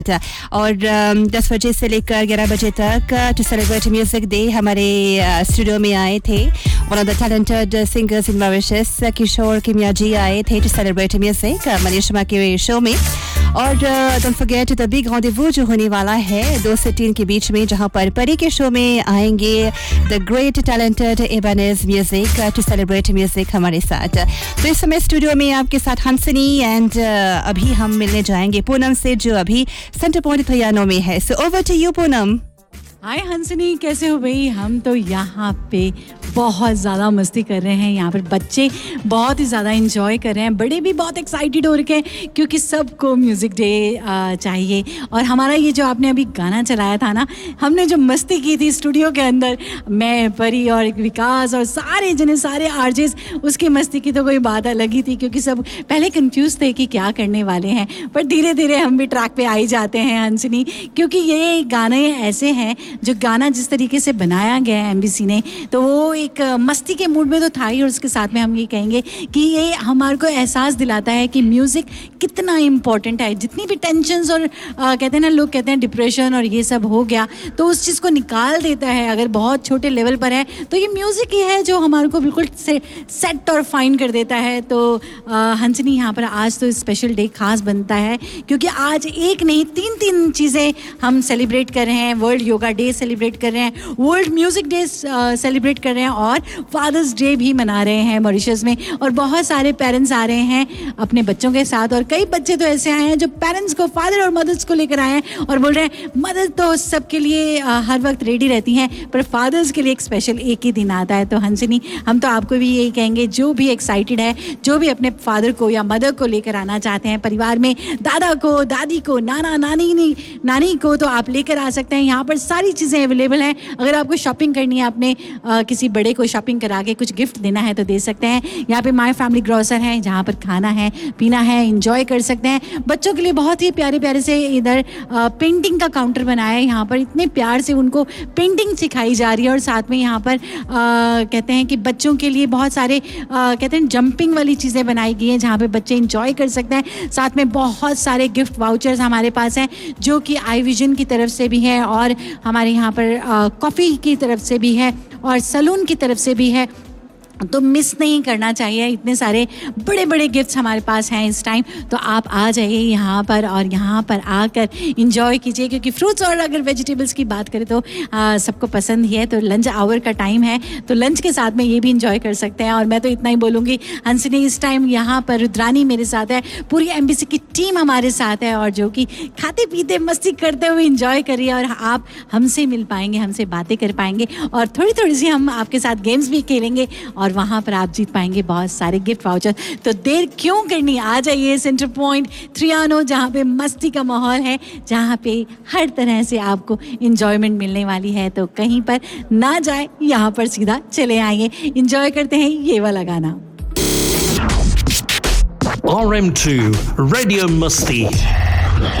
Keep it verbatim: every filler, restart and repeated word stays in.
और दस बजे से लेकर ग्यारह बजे तक टू सेलिब्रेट म्यूजिक डे हमारे स्टूडियो में आए थे. One of the talented singers in Mauritius किशोर किमिया जी आए थे टू सेलिब्रेट म्यूजिक मनीषमा के शो में. और don't forget the big rendezvous जो होने वाला है दो से तीन के बीच में, जहां पर परी के शो में आएंगे the great talented एबेनेज music to celebrate music हमारे साथ. तो इस समय स्टूडियो में आपके साथ हंसनी एंड अभी हम मिलने जाएंगे पूनम से जो अभी सेंटर पॉइंट थयानो में है. So over to you Poonam. हाय हंसनी, कैसे हो भाई? हम तो यहाँ पे बहुत ज़्यादा मस्ती कर रहे हैं. यहाँ पर बच्चे बहुत ही ज़्यादा एंजॉय कर रहे हैं, बड़े भी बहुत एक्साइटेड हो रखे हैं क्योंकि सबको म्यूज़िक डे चाहिए. और हमारा ये जो आपने अभी गाना चलाया था ना, हमने जो मस्ती की थी स्टूडियो के अंदर, मैं परी और विकास और सारे जने सारे आरजेस, उसकी मस्ती की तो कोई बात अलग ही थी क्योंकि सब पहले कंफ्यूज थे कि क्या करने वाले हैं. पर धीरे धीरे हम भी ट्रैक पे आ ही जाते हैं हंसनी, क्योंकि ये गाने ऐसे हैं जो गाना जिस तरीके से बनाया गया है एमबीसी ने, तो वो एक मस्ती के मूड में तो था ही. और उसके साथ में हम ये कहेंगे कि ये हमारे को एहसास दिलाता है कि म्यूज़िक कितना इम्पॉर्टेंट है. जितनी भी टेंशन्स और आ, कहते हैं ना, लोग कहते हैं डिप्रेशन और ये सब हो गया तो उस चीज़ को निकाल देता है. अगर बहुत छोटे लेवल पर है तो ये म्यूज़िक ही है जो हमारे को बिल्कुल से सेट और फाइन कर देता है. तो हंसनी, यहाँ पर आज तो स्पेशल डे खास बनता है क्योंकि आज एक नहीं तीन तीन चीज़ें हम सेलिब्रेट कर रहे हैं. वर्ल्ड योगा डे सेलिब्रेट कर रहे हैं, वर्ल्ड म्यूजिक डे सेलिब्रेट कर रहे हैं और फादर्स डे भी मना रहे हैं मॉरिशस में. और बहुत सारे पेरेंट्स आ रहे हैं अपने बच्चों के साथ, और कई बच्चे तो ऐसे आए हैं जो पेरेंट्स को, फादर और मदर्स को लेकर आए हैं और बोल रहे हैं मदर तो सबके लिए हर वक्त रेडी रहती हैं पर फादर्स के लिए एक स्पेशल एक ही दिन आता है. तो हंसनी, हम तो आपको भी यही कहेंगे, जो भी एक्साइटेड है, जो भी अपने फादर को या मदर को लेकर आना चाहते हैं परिवार में, दादा को, दादी को, नाना नानी नानी को, तो आप लेकर आ सकते हैं. यहाँ पर सारी चीज़ें अवेलेबल हैं. अगर आपको शॉपिंग करनी है, आपने आ, किसी बड़े को शॉपिंग करा के कुछ गिफ्ट देना है तो दे सकते हैं. यहाँ पे माय फैमिली ग्रोसर है जहाँ पर खाना है, पीना है, एंजॉय कर सकते हैं. बच्चों के लिए बहुत ही प्यारे प्यारे से इधर आ, पेंटिंग का काउंटर बनाया है. यहाँ पर इतने प्यार से उनको पेंटिंग सिखाई जा रही है. और साथ में यहाँ पर आ, कहते हैं कि बच्चों के लिए बहुत सारे आ, कहते हैं जंपिंग वाली चीज़ें बनाई गई हैं जहाँ पर बच्चे इंजॉय कर सकते हैं. साथ में बहुत सारे गिफ्ट वाउचर्स हमारे पास हैं जो कि आई विजन की तरफ से भी है और हमारे यहाँ पर कॉफ़ी की तरफ से भी है और सलून की तरफ से भी है. तो मिस नहीं करना चाहिए. इतने सारे बड़े बड़े गिफ्ट्स हमारे पास हैं इस टाइम. तो आप आ जाइए यहाँ पर और यहाँ पर आकर इंजॉय कीजिए क्योंकि फ्रूट्स और अगर वेजिटेबल्स की बात करें तो आ, सबको पसंद ही है. तो लंच आवर का टाइम है तो लंच के साथ में ये भी इंजॉय कर सकते हैं. और मैं तो इतना ही बोलूँगी हंसनी, इस टाइम यहाँ पर रुद्रानी मेरे साथ है, पूरी एमबीसी की टीम हमारे साथ है और जो कि खाते पीते मस्ती करते हुए इंजॉय करिए. और आप हमसे मिल पाएंगे, हमसे बातें कर पाएंगे और थोड़ी थोड़ी सी हम आपके साथ गेम्स भी खेलेंगे और वहाँ पर आप जीत पाएंगे बहुत सारे गिफ्ट वाउचर. तो देर क्यों करनी, आ जाइए सेंटर पॉइंट थ्रियानो जहाँ पे मस्ती का माहौल है, जहाँ पे हर तरह से आपको एंजॉयमेंट मिलने वाली है. तो कहीं पर ना जाए, यहाँ पर सीधा चले आइए. एंजॉय करते हैं ये वाला गाना. R M two Radio Musti.